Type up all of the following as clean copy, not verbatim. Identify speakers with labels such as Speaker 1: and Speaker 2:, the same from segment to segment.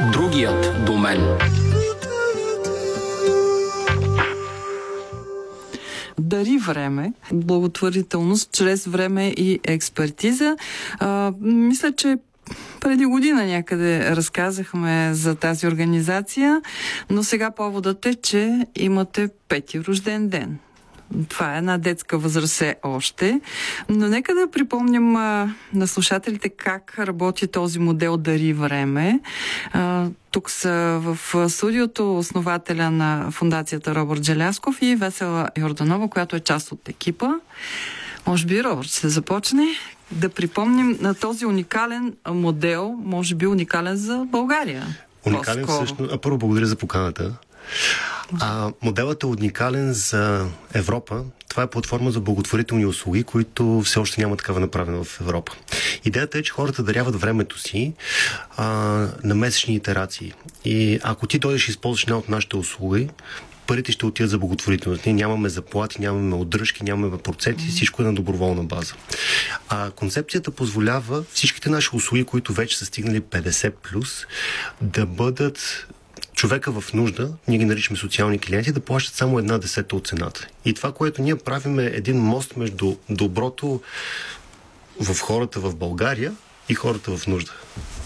Speaker 1: Другият до мен.
Speaker 2: Дари време, благотворителност чрез време и експертиза. Мисля, че преди година някъде разказахме за тази организация, но сега поводът е, че имате 5-ти рожден ден. Това е една детска възраст още, но нека да припомним на слушателите как работи този модел Дари време. Тук са в студиото основателя на фондацията Робърт Желязков и Весела Йорданова, която е част от екипа. Може би Робърт ще започне да припомним на този уникален модел, може би уникален за България.
Speaker 3: Уникален всъщност. Първо благодаря за поканата. Моделът е уникален за Европа. Това е платформа за благотворителни услуги, които все още няма такава направена в Европа. Идеята е, че хората даряват времето си на месечни итерации. И ако ти дойдеш и използваш една от нашите услуги, парите ще отидат за благотворителност. Ние нямаме заплати, нямаме отдръжки, нямаме проценти, всичко е на доброволна база. Концепцията позволява всичките наши услуги, които вече са стигнали 50+, да бъдат човека в нужда, ние ги наричаме социални клиенти, да плащат само 1/10 от цената. И това, което ние правим, е един мост между доброто в хората в България и хората в нужда.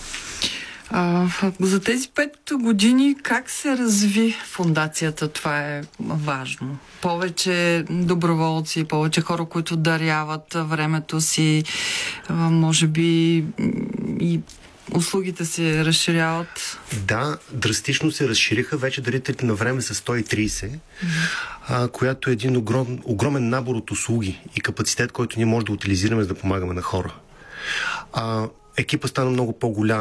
Speaker 2: За тези 5 години как се разви фондацията? Това е важно. Повече доброволци, повече хора, които даряват времето си, може би и услугите се разширяват?
Speaker 3: Да, драстично се разшириха. Вече дарителите на време са 130, която е един огромен набор от услуги и капацитет, който ние можем да утилизираме, за да помагаме на хора. Екипа стана много по-голям.